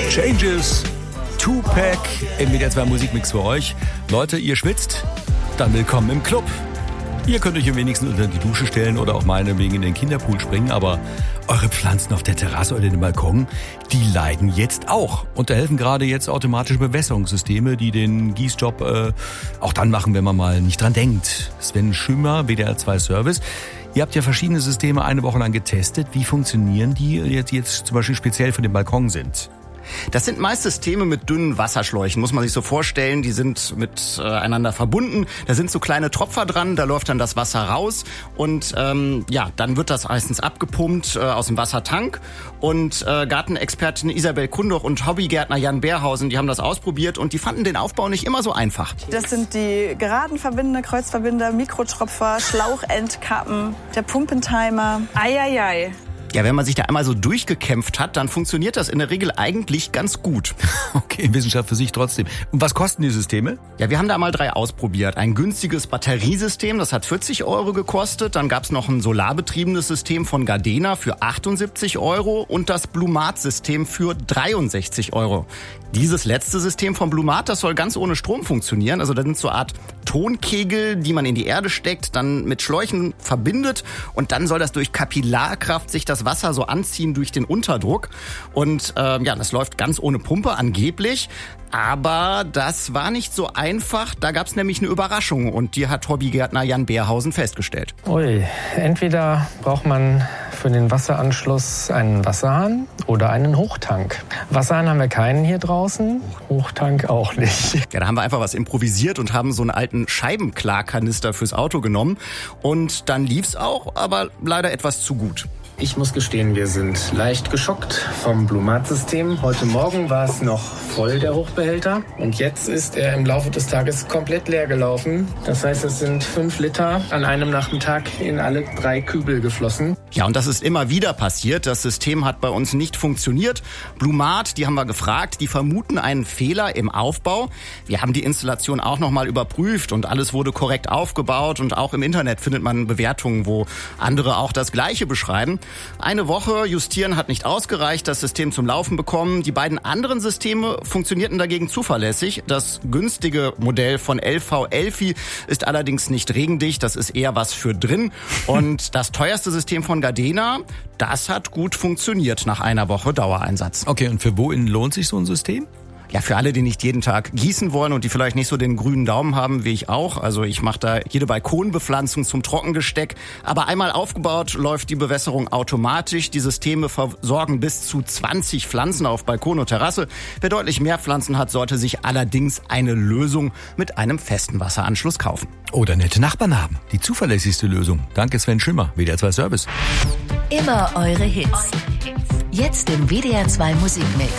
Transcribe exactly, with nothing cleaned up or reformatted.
Changes, Tupac im W D R zwei Musikmix für euch. Leute, ihr schwitzt? Dann willkommen im Club. Ihr könnt euch am wenigsten unter die Dusche stellen oder auch meinetwegen in den Kinderpool springen, aber eure Pflanzen auf der Terrasse oder dem Balkon, die leiden jetzt auch. Und da helfen gerade jetzt automatische Bewässerungssysteme, die den Gießjob äh, auch dann machen, wenn man mal nicht dran denkt. Sven Schümmer, W D R zwei Service. Ihr habt ja verschiedene Systeme eine Woche lang getestet. Wie funktionieren die jetzt, jetzt zum Beispiel speziell für den Balkon sind? Das sind meist Systeme mit dünnen Wasserschläuchen, muss man sich so vorstellen. Die sind miteinander verbunden. Da sind so kleine Tropfer dran, da läuft dann das Wasser raus. Und ähm, ja, dann wird das meistens abgepumpt äh, aus dem Wassertank. Und äh, Gartenexpertin Isabel Kundoch und Hobbygärtner Jan Beerhausen, die haben das ausprobiert und die fanden den Aufbau nicht immer so einfach. Das sind die geraden Verbinder, Kreuzverbinder, Mikrotropfer, Schlauchendkappen, der Pumpentimer. Eieiei. Ja, wenn man sich da einmal so durchgekämpft hat, dann funktioniert das in der Regel eigentlich ganz gut. Okay, Wissenschaft für sich trotzdem. Und was kosten die Systeme? Ja, wir haben da mal drei ausprobiert. Ein günstiges Batteriesystem, das hat vierzig Euro gekostet. Dann gab's noch ein solarbetriebenes System von Gardena für achtundsiebzig Euro und das Blumat-System für dreiundsechzig Euro. Dieses letzte System von Blumat, das soll ganz ohne Strom funktionieren. Also das sind so eine Art Tonkegel, die man in die Erde steckt, dann mit Schläuchen verbindet und dann soll das durch Kapillarkraft sich das Wasser so anziehen durch den Unterdruck. Und äh, ja, das läuft ganz ohne Pumpe angeblich. Aber das war nicht so einfach. Da gab's nämlich eine Überraschung und die hat Hobbygärtner Jan Beerhausen festgestellt. Ui, entweder braucht man für den Wasseranschluss einen Wasserhahn oder einen Hochtank. Wasserhahn haben wir keinen hier draußen, Hochtank auch nicht. Ja, da haben wir einfach was improvisiert und haben so einen alten Scheibenklarkanister fürs Auto genommen. Und dann lief's auch, aber leider etwas zu gut. Ich muss gestehen, wir sind leicht geschockt vom Blumat-System. Heute Morgen war es noch voll, der Hochbehälter. Und jetzt ist er im Laufe des Tages komplett leer gelaufen. Das heißt, es sind fünf Liter an einem Nachmittag in alle drei Kübel geflossen. Ja, und das ist immer wieder passiert. Das System hat bei uns nicht funktioniert. Blumat, die haben wir gefragt, die vermuten einen Fehler im Aufbau. Wir haben die Installation auch nochmal überprüft und alles wurde korrekt aufgebaut. Und auch im Internet findet man Bewertungen, wo andere auch das Gleiche beschreiben. Eine Woche justieren hat nicht ausgereicht, das System zum Laufen bekommen. Die beiden anderen Systeme funktionierten dagegen zuverlässig. Das günstige Modell von L V Elfi ist allerdings nicht regendicht, das ist eher was für drin. Und das teuerste System von Gardena, das hat gut funktioniert nach einer Woche Dauereinsatz. Okay, und für wohin lohnt sich so ein System? Ja, für alle, die nicht jeden Tag gießen wollen und die vielleicht nicht so den grünen Daumen haben, wie ich auch. Also ich mache da jede Balkonbepflanzung zum Trockengesteck. Aber einmal aufgebaut, läuft die Bewässerung automatisch. Die Systeme versorgen bis zu zwanzig Pflanzen auf Balkon und Terrasse. Wer deutlich mehr Pflanzen hat, sollte sich allerdings eine Lösung mit einem festen Wasseranschluss kaufen. Oder nette Nachbarn haben. Die zuverlässigste Lösung. Danke Sven Schümmer, W D R zwei Service. Immer eure Hits. Jetzt im W D R zwei Musikmix.